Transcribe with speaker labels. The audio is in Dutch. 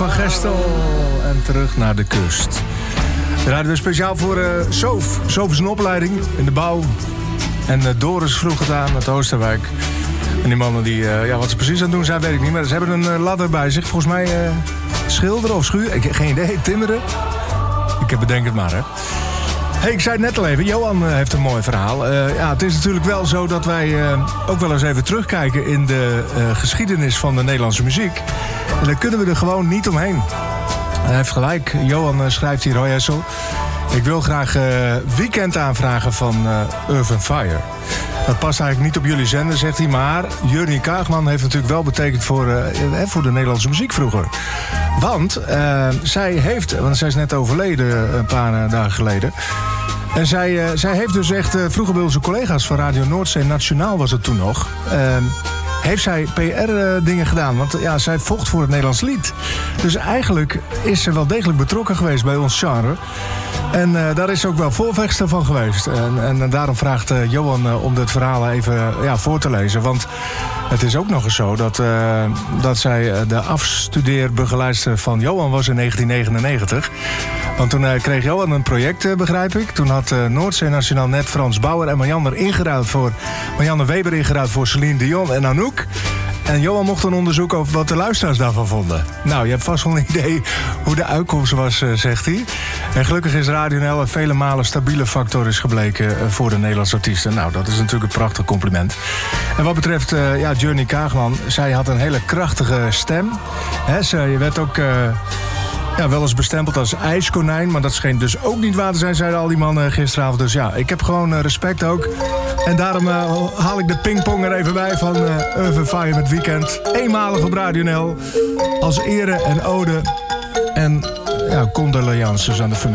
Speaker 1: van Gestel en terug naar de kust. We rijden weer speciaal voor Soof. Soof is een opleiding in de bouw. En Doris vroeg het aan uit Oosterwijk. En die mannen die, wat ze precies aan het doen zijn, weet ik niet. Maar ze hebben een ladder bij zich. Volgens mij schilderen of schuren. Ik heb geen idee. Timmeren. Ik bedenk het maar, hè. Hey, ik zei het net al even, Johan heeft een mooi verhaal. Het is natuurlijk wel zo dat wij ook wel eens even terugkijken in de geschiedenis van de Nederlandse muziek. En daar kunnen we er gewoon niet omheen. Hij heeft gelijk. Johan schrijft hier, hoi Hessel. Ik wil graag Weekend aanvragen van Earth & Fire. Dat past eigenlijk niet op jullie zender, zegt hij. Maar Jurny Kaagman heeft natuurlijk wel betekend voor de Nederlandse muziek vroeger. Want zij is net overleden een paar dagen geleden. En zij heeft dus echt, vroeger bij onze collega's van Radio Noordzee Nationaal was het toen nog. Heeft zij PR-dingen gedaan. Want zij vocht voor het Nederlands lied. Dus eigenlijk is ze wel degelijk betrokken geweest bij ons genre. En daar is ze ook wel voorvechter van geweest. En daarom vraagt Johan om dit verhaal even voor te lezen. Want het is ook nog eens zo dat zij de afstudeerbegeleidster van Johan was in 1999. Want toen kreeg Johan een project, begrijp ik. Toen had Noordzee Nationaal net Frans Bauer en Marianne Weber ingeruild voor Celine Dion en Anouk. En Johan mocht een onderzoek over wat de luisteraars daarvan vonden. Nou, je hebt vast wel een idee hoe de uitkomst was, zegt hij. En gelukkig is Radio NL een vele malen stabiele factor is gebleken voor de Nederlandse artiesten. Nou, dat is natuurlijk een prachtig compliment. En wat betreft Jurny Kaagman, zij had een hele krachtige stem. Ze werd ook wel eens bestempeld als ijskonijn. Maar dat scheen dus ook niet waar te zijn, zeiden al die mannen gisteravond. Dus ik heb gewoon respect ook. En daarom haal ik de pingpong er even bij van Earth & Fire met Weekend. Eenmalig op Radio NL. Als ere en ode. En condolences aan de familie.